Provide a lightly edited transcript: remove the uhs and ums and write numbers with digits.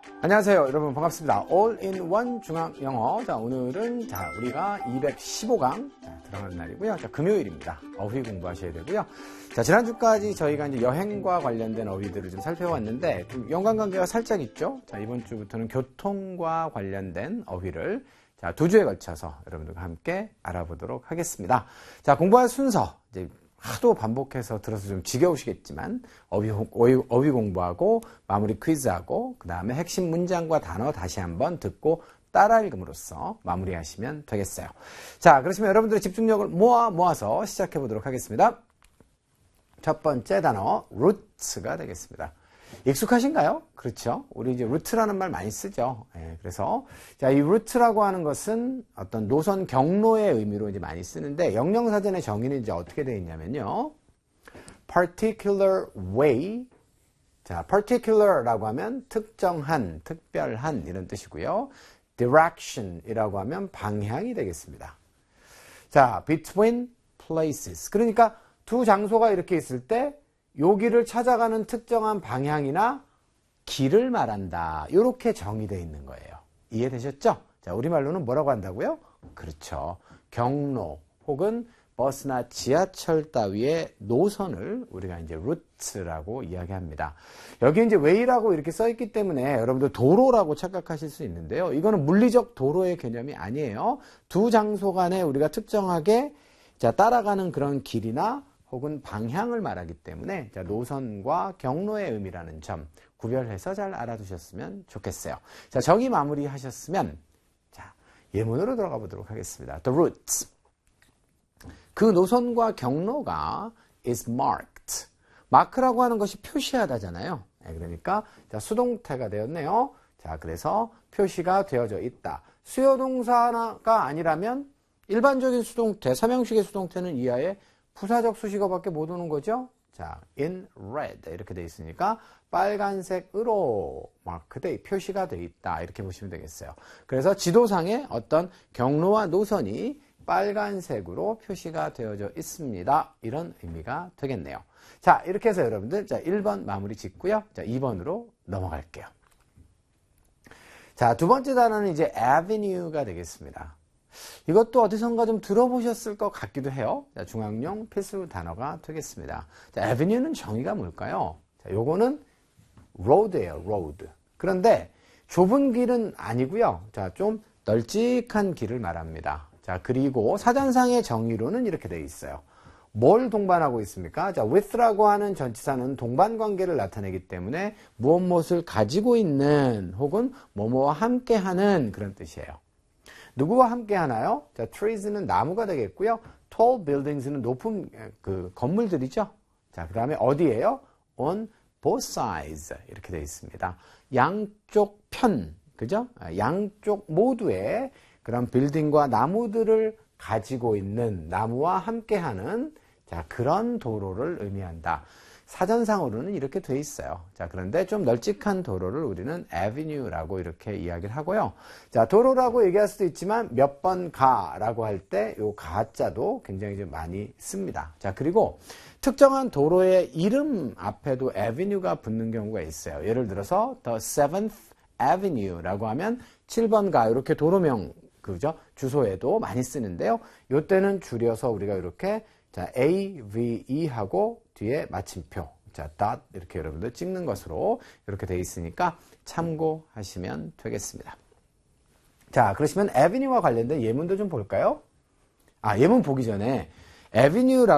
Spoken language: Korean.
안녕하세요, 여러분 반갑습니다. All-in-One 중앙영어. 자, 오늘은 우리가 215강 들어가는 날이고요. 자, 금요일입니다. 어휘 공부하셔야 되고요. 자, 지난주까지 저희가 이제 여행과 관련된 어휘들을 좀 살펴봤는데 좀 연관관계가 살짝 있죠. 자, 이번 주부터는 교통과 관련된 어휘를 자, 2주에 걸쳐서 여러분들과 함께 알아보도록 하겠습니다. 자, 공부할 순서 이제 하도 반복해서 들어서 좀 지겨우시겠지만 어휘 공부하고 마무리 퀴즈하고 그 다음에 핵심 문장과 단어 다시 한번 듣고 따라 읽음으로써 마무리하시면 되겠어요. 자, 그렇지만 여러분들의 집중력을 모아서 시작해 보도록 하겠습니다. 첫 번째 단어 루트가 되겠습니다. 익숙하신가요? 그렇죠? 우리 이제 루트라는 말 많이 쓰죠. 그래서 자, 이 루트라고 하는 것은 어떤 노선 경로의 의미로 이제 많이 쓰는데 영영사전의 정의는 이제 어떻게 되어 있냐면요. particular way. 자, particular라고 하면 특정한, 특별한 이런 뜻이고요. direction이라고 하면 방향이 되겠습니다. 자, between places. 그러니까 두 장소가 이렇게 있을 때 여기를 찾아가는 특정한 방향이나 길을 말한다. 이렇게 정의되어 있는 거예요. 이해되셨죠? 자, 우리말로는 뭐라고 한다고요? 그렇죠. 경로 혹은 버스나 지하철 따위의 노선을 우리가 이제 루트라고 이야기합니다. 여기 이제 way라고 이렇게 써 있기 때문에 여러분들 도로라고 착각하실 수 있는데요. 이거는 물리적 도로의 개념이 아니에요. 두 장소 간에 우리가 특정하게 자, 따라가는 그런 길이나 혹은 방향을 말하기 때문에 자, 노선과 경로의 의미라는 점 구별해서 잘 알아두셨으면 좋겠어요. 자, 정의 마무리 하셨으면 자, 예문으로 들어가 보도록 하겠습니다. The route. 그 노선과 경로가 is marked. 마크라고 하는 것이 표시하다잖아요. 그러니까 자, 수동태가 되었네요. 자, 그래서 표시가 되어져 있다. 수요동사가 아니라면 일반적인 수동태, 삼형식의 수동태는 이하에 부사적 수식어밖에 못 오는 거죠. 자, in red 이렇게 돼 있으니까 빨간색으로 마크돼 표시가 돼 있다 이렇게 보시면 되겠어요. 그래서 지도상에 어떤 경로와 노선이 빨간색으로 표시가 되어져 있습니다. 이런 의미가 되겠네요. 자, 이렇게 해서 여러분들 자 1번 마무리 짓고요. 자, 2번으로 넘어갈게요. 자, 두 번째 단어는 이제 avenue가 되겠습니다. 이것도 어디선가 좀 들어보셨을 것 같기도 해요. 자, 중앙용 필수 단어가 되겠습니다. 자, avenue는 정의가 뭘까요? 자, 요거는 road예요, road. 그런데 좁은 길은 아니고요. 자, 좀 널찍한 길을 말합니다. 자, 그리고 사전상의 정의로는 이렇게 되어 있어요. 뭘 동반하고 있습니까? 자, with라고 하는 전치사는 동반 관계를 나타내기 때문에 무엇을 가지고 있는 혹은 뭐뭐와 함께하는 그런 뜻이에요. 누구와 함께 하나요? 자, trees는 나무가 되겠고요. tall buildings는 높은 그 건물들이죠. 자, 그 다음에 어디예요? on both sides 이렇게 되어 있습니다. 양쪽 편, 그죠? 양쪽 모두의 그런 빌딩과 나무들을 가지고 있는 나무와 함께하는 자, 그런 도로를 의미한다. 사전상으로는 이렇게 돼 있어요. 자, 그런데 좀 널찍한 도로를 우리는 avenue라고 이렇게 이야기를 하고요. 자, 도로라고 얘기할 수도 있지만 몇 번 가라고 할 때 요 가자도 굉장히 좀 많이 씁니다. 자, 그리고 특정한 도로의 이름 앞에도 avenue가 붙는 경우가 있어요. 예를 들어서 the 7th avenue라고 하면 7번 가 이렇게 도로명 그죠? 주소에도 많이 쓰는데요. 요때는 줄여서 우리가 이렇게 자, AVE 하고 뒤에 마침표, 자, dot 이렇게 여러분들 찍는 것으로 이렇게 되어 있으니까 참고하시면 되겠습니다. 자, 그러시면 avenue와 관련된 예문도 좀 볼까요? 아, 예문 보기 전에 avenue라고